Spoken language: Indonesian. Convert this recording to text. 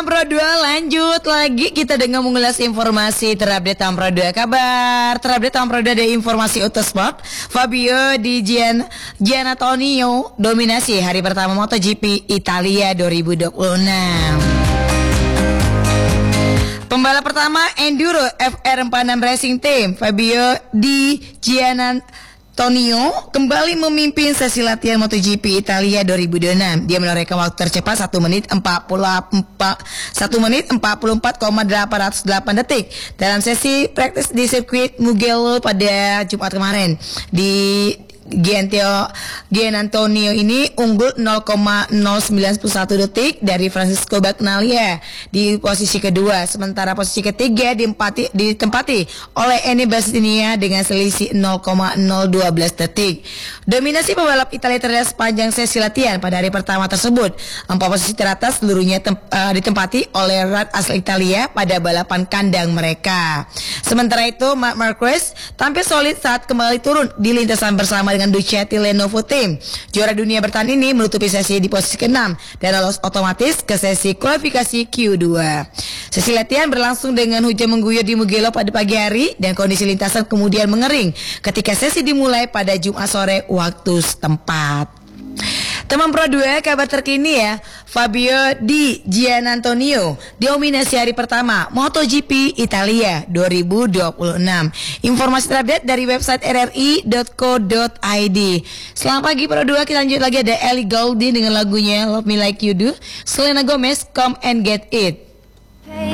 Tahun Pro 2 lanjut lagi kita dengan mengulas informasi terupdate tahun Pro 2. Kabar terupdate tahun Pro 2 dari informasi Autosport. Fabio Di Giannantonio dominasi hari pertama MotoGP Italia 2026. Pembalap pertama Enduro FR46 Racing Team Fabio Di Giannantonio kembali memimpin sesi latihan MotoGP Italia 2026. Dia menorehkan waktu tercepat 1 menit 44,808 detik dalam sesi praktis di sirkuit Mugello pada Jumat kemarin. Di Giannantonio ini unggul 0,0991 detik dari Francisco Bagnaia di posisi kedua, sementara posisi ketiga ditempati oleh Enea Bastianini dengan selisih 0,012 detik. Dominasi pembalap Italia terlihat sepanjang sesi latihan pada hari pertama tersebut. 4 posisi teratas seluruhnya ditempati oleh rat asal Italia pada balapan kandang mereka. Sementara itu, Marc Marquez tampil solid saat kembali turun di lintasan bersama dengan Ducati Lenovo Team. Juara dunia bertahan ini menutupi sesi di posisi ke-6 dan lolos otomatis ke sesi kualifikasi Q2. Sesi latihan berlangsung dengan hujan mengguyur di Mugello pada pagi hari dan kondisi lintasan kemudian mengering ketika sesi dimulai pada Jumat sore waktu setempat. Teman Pro 2, kabar terkini ya. Fabio Di Giannantonio dominasi hari pertama MotoGP Italia 2026. Informasi terupdate dari website rri.co.id. Selamat pagi Pro 2, kita lanjut lagi, ada Ellie Goulding dengan lagunya Love Me Like You Do. Selena Gomez, Come and Get It.